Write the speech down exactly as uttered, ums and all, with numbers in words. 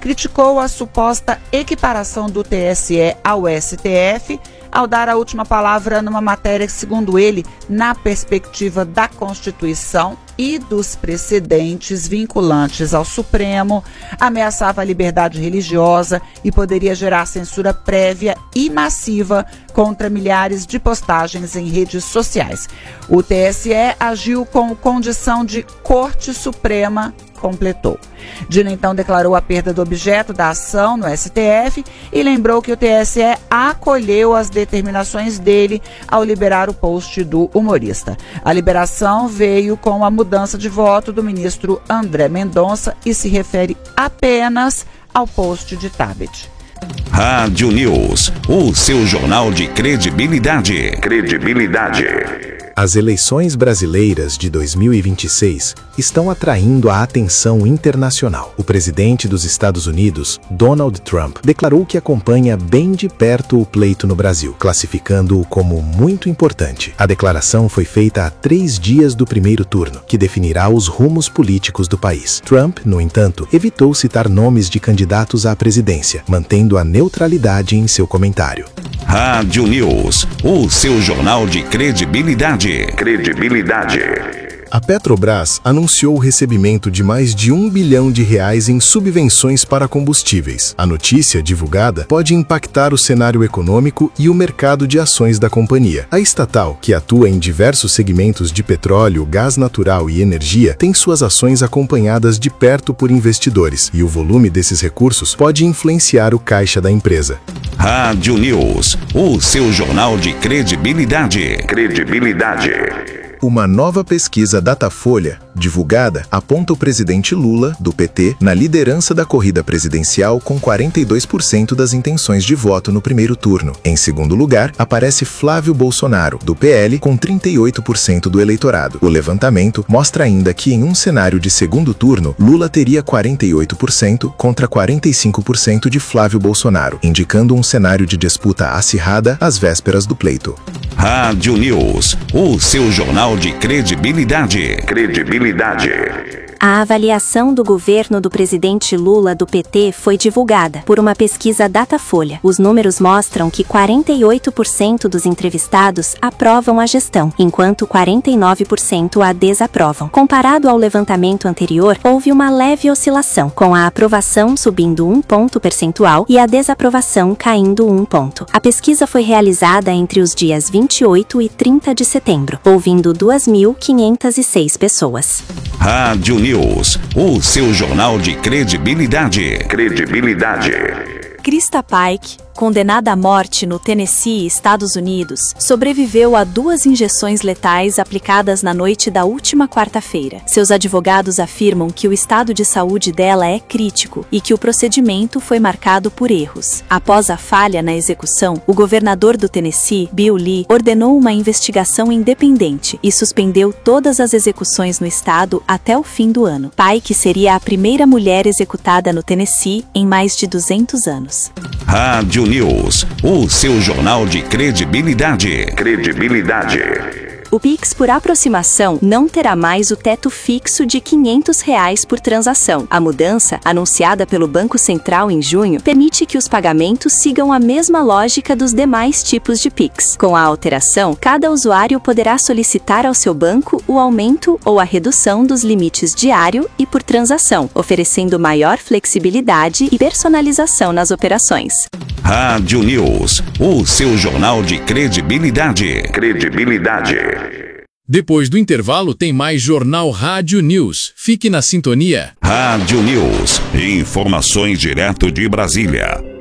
criticou a suposta equiparação do T S E ao S T F, ao dar a última palavra numa matéria que, segundo ele, na perspectiva da Constituição e dos precedentes vinculantes ao Supremo, ameaçava a liberdade religiosa e poderia gerar censura prévia e massiva contra milhares de postagens em redes sociais. O T S E agiu com condição de Corte Suprema, completou. Dino então declarou a perda do objeto da ação no S T F e lembrou que o T S E acolheu as determinações dele ao liberar o post do humorista. A liberação veio com a mudança de voto do ministro André Mendonça e se refere apenas ao post de Tabet. Rádio News, o seu jornal de credibilidade. Credibilidade. As eleições brasileiras de dois mil e vinte e seis estão atraindo a atenção internacional. O presidente dos Estados Unidos, Donald Trump, declarou que acompanha bem de perto o pleito no Brasil, classificando-o como muito importante. A declaração foi feita a três dias do primeiro turno, que definirá os rumos políticos do país. Trump, no entanto, evitou citar nomes de candidatos à presidência, mantendo a neutralidade em seu comentário. Rádio News, o seu jornal de credibilidade. Credibilidade. A Petrobras anunciou o recebimento de mais de um bilhão de reais em subvenções para combustíveis. A notícia, divulgada, pode impactar o cenário econômico e o mercado de ações da companhia. A estatal, que atua em diversos segmentos de petróleo, gás natural e energia, tem suas ações acompanhadas de perto por investidores, e o volume desses recursos pode influenciar o caixa da empresa. Rádio News, o seu jornal de credibilidade. Credibilidade. Uma nova pesquisa Datafolha, divulgada, aponta o presidente Lula, do P T, na liderança da corrida presidencial com quarenta e dois por cento das intenções de voto no primeiro turno. Em segundo lugar, aparece Flávio Bolsonaro, do P L, com trinta e oito por cento do eleitorado. O levantamento mostra ainda que, em um cenário de segundo turno, Lula teria quarenta e oito por cento contra quarenta e cinco por cento de Flávio Bolsonaro, indicando um cenário de disputa acirrada às vésperas do pleito. Rádio News, o seu jornal de credibilidade. Credibilidade. A avaliação do governo do presidente Lula do P T foi divulgada por uma pesquisa Datafolha. Os números mostram que quarenta e oito por cento dos entrevistados aprovam a gestão, enquanto quarenta e nove por cento a desaprovam. Comparado ao levantamento anterior, houve uma leve oscilação, com a aprovação subindo um ponto percentual e a desaprovação caindo um ponto. A pesquisa foi realizada entre os dias vinte e oito e trinta de setembro, ouvindo duas mil quinhentas e seis pessoas. Rádio News, o seu jornal de credibilidade. Credibilidade. Krista Pike, condenada à morte no Tennessee, Estados Unidos, sobreviveu a duas injeções letais aplicadas na noite da última quarta-feira. Seus advogados afirmam que o estado de saúde dela é crítico e que o procedimento foi marcado por erros. Após a falha na execução, o governador do Tennessee, Bill Lee, ordenou uma investigação independente e suspendeu todas as execuções no estado até o fim do ano. Pike seria a primeira mulher executada no Tennessee em mais de duzentos anos. Rádio News, o seu jornal de credibilidade. Credibilidade. O Pix por aproximação não terá mais o teto fixo de quinhentos reais por transação. A mudança, anunciada pelo Banco Central em junho, permite que os pagamentos sigam a mesma lógica dos demais tipos de Pix. Com a alteração, cada usuário poderá solicitar ao seu banco o aumento ou a redução dos limites diário e por transação, oferecendo maior flexibilidade e personalização nas operações. Rádio News, o seu jornal de credibilidade. Credibilidade. Depois do intervalo tem mais Jornal Rádio News. Fique na sintonia. Rádio News, informações direto de Brasília.